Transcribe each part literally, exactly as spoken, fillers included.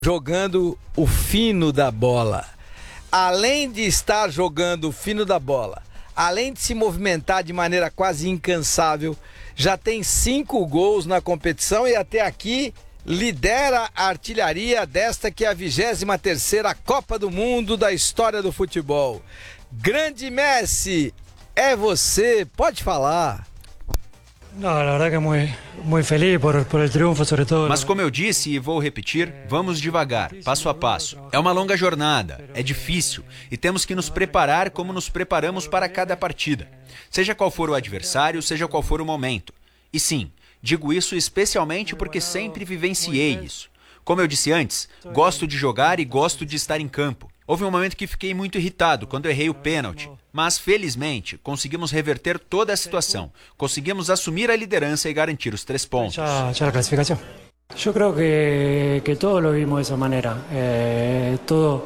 jogando o fino da bola. Além de estar jogando o fino da bola, além de se movimentar de maneira quase incansável, já tem cinco gols na competição e até aqui lidera a artilharia desta que é a vigésima terceira Copa do Mundo da história do futebol. Grande Messi, é você, pode falar. Não, a verdade que é muito, muito feliz por, por el triunfo, sobre todo. Mas como eu disse e vou repetir, vamos devagar, passo a passo. É uma longa jornada, é difícil e temos que nos preparar como nos preparamos para cada partida. Seja qual for o adversário, seja qual for o momento. E sim, digo isso especialmente porque sempre vivenciei isso. Como eu disse antes, gosto de jogar e gosto de estar em campo. Houve um momento que fiquei muito irritado quando errei o pênalti, mas felizmente conseguimos reverter toda a situação. Conseguimos assumir a liderança e garantir os três pontos. Já, já a classificação. Eu creo que, que todos lo vimos dessa maneira. Eh, todo...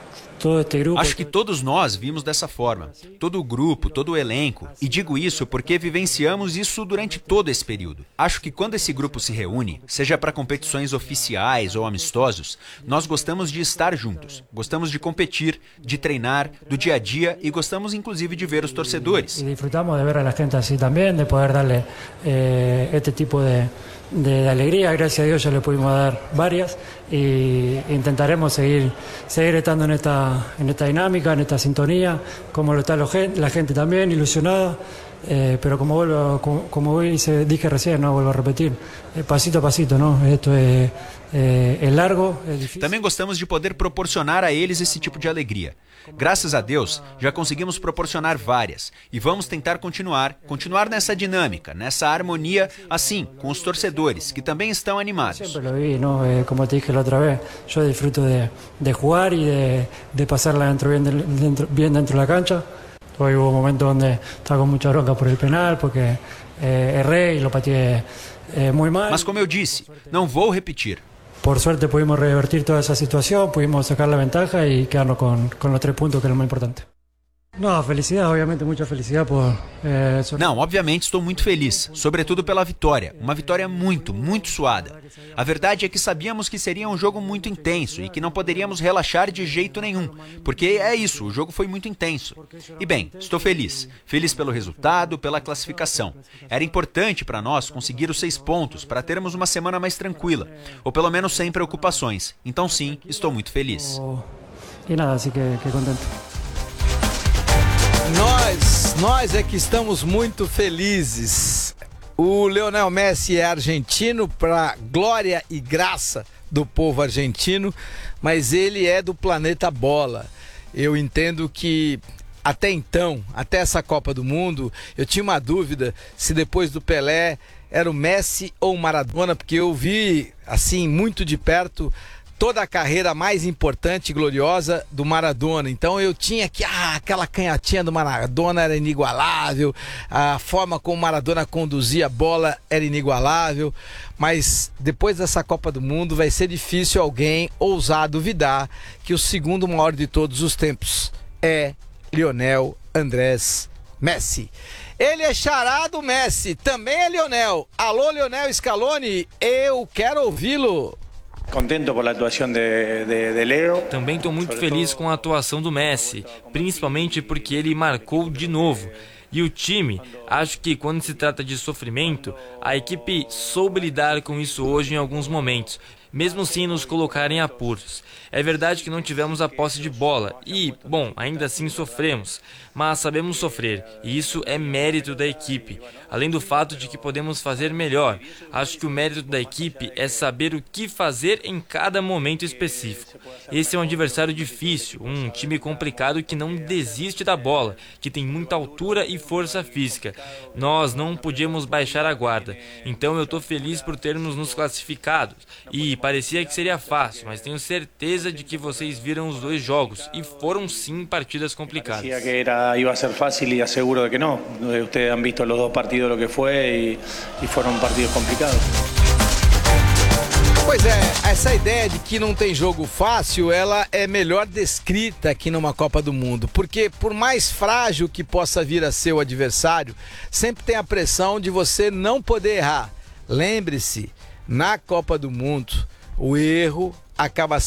Acho que todos nós vimos dessa forma, todo o grupo, todo o elenco, e digo isso porque vivenciamos isso durante todo esse período. Acho que quando esse grupo se reúne, seja para competições oficiais ou amistosos, nós gostamos de estar juntos, gostamos de competir, de treinar, do dia a dia e gostamos inclusive de ver os torcedores. E disfrutamos de ver a gente assim também, de poder darle eh, este tipo de... de alegría, gracias a Dios ya le pudimos dar varias y intentaremos seguir, seguir estando en esta, en esta dinámica, en esta sintonía, como lo está la gente, la gente también ilusionada, eh, pero como vuelvo, como, como dije recién, no vuelvo a repetir, eh, pasito a pasito, ¿no? Esto es, eh, es largo, es difícil. Também gostamos de poder proporcionar a eles esse tipo de alegria. Graças a Deus, já conseguimos proporcionar várias e vamos tentar continuar, continuar nessa dinâmica, nessa harmonia, assim, com os torcedores, que também estão animados. Sempre lo vi, ¿no? Eh, como te dije la otra vez, yo disfruto de, de jugar y de, de pasarla dentro, bien, dentro, bien dentro de la cancha. Hoy hubo momentos donde estaba con mucha bronca por el penal, porque eh, erré y lo pateé eh, muy mal. Mas como eu disse, não vou repetir. Por suerte pudimos revertir toda esa situación, pudimos sacar la ventaja y quedarnos con, con los tres puntos, que es lo más importante. No, felicidad, obviamente, mucha felicidad por... Eh, sobre... Não, obviamente estou muito feliz, sobretudo pela vitória. Uma vitória muito, muito suada. A verdade é que sabíamos que seria um jogo muito intenso e que não poderíamos relaxar de jeito nenhum, porque é isso, o jogo foi muito intenso. E bem, estou feliz. Feliz pelo resultado, pela classificação. Era importante para nós conseguir os seis pontos, para termos uma semana mais tranquila, ou pelo menos sem preocupações. Então sim, estou muito feliz. E nada, assim que, que contento. Nós, nós é que estamos muito felizes. O Lionel Messi é argentino para glória e graça do povo argentino, mas ele é do planeta bola. Eu entendo que até então, até essa Copa do Mundo, eu tinha uma dúvida se depois do Pelé era o Messi ou o Maradona, porque eu vi assim muito de perto toda a carreira mais importante e gloriosa do Maradona. Então eu tinha que, ah, aquela canhotinha do Maradona era inigualável, a forma como o Maradona conduzia a bola era inigualável, mas depois dessa Copa do Mundo vai ser difícil alguém ousar duvidar que o segundo maior de todos os tempos é Lionel Andrés Messi. Ele é xará do Messi, também é Lionel. Alô, Lionel Scaloni, eu quero ouvi-lo. Contento por a atuação de, de, de Leo. Também estou muito feliz com a atuação do Messi, principalmente porque ele marcou de novo. E o time, acho que quando se trata de sofrimento, a equipe soube lidar com isso hoje em alguns momentos, mesmo sem nos colocar em apuros. É verdade que não tivemos a posse de bola e, bom, ainda assim sofremos, mas sabemos sofrer e isso é mérito da equipe. Além do fato de que podemos fazer melhor, acho que o mérito da equipe é saber o que fazer em cada momento específico. Esse é um adversário difícil, um time complicado que não desiste da bola, que tem muita altura e força física. Nós não podíamos baixar a guarda, então eu estou feliz por termos nos classificado e parecia que seria fácil, mas tenho certeza de que vocês viram os dois jogos e foram sim partidas complicadas. Parecia que era, iba a ser fácil e asseguro de que não. Vocês han visto os dois partidos, o que foi, e, e foram partidos complicados. Pois é, essa ideia de que não tem jogo fácil, ela é melhor descrita aqui numa Copa do Mundo, porque por mais frágil que possa vir a ser o adversário, sempre tem a pressão de você não poder errar. Lembre-se, na Copa do Mundo, o erro acaba